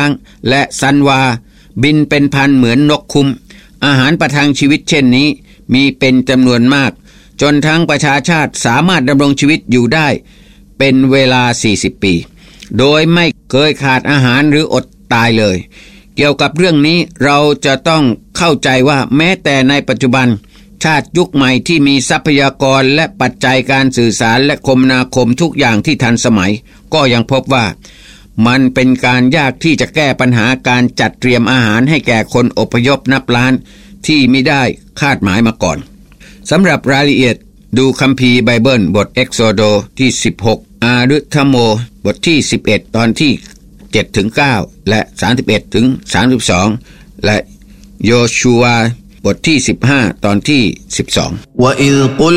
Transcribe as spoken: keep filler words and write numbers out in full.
างและซันวาบินเป็นพันเหมือนนกคุ้มอาหารประทังชีวิตเช่นนี้มีเป็นจำนวนมากจนทั้งประชาชาติสามารถดำรงชีวิตอยู่ได้เป็นเวลาสี่สิบปีโดยไม่เคยขาดอาหารหรืออดตายเลยเกี่ยวกับเรื่องนี้เราจะต้องเข้าใจว่าแม้แต่ในปัจจุบันชาติยุคใหม่ที่มีทรัพยากรและปัจจัยการสื่อสารและคมนาคมทุกอย่างที่ทันสมัยก็ยังพบว่ามันเป็นการยากที่จะแก้ปัญหาการจัดเตรียมอาหารให้แก่คนอพยพนับล้านที่ไม่ได้คาดหมายมาก่อนสำหรับรายละเอียดดูคัมภีร์ไบเบิลบทเอ็กโซโดที่สิบหกอารุธโมบทที่สิบเอ็ดตอนที่เจ็ดถึงเก้าและสามสิบเอ็ดถึงสามสิบสองและโยชูวาบทที่สิบห้าตอนที่สิบสอง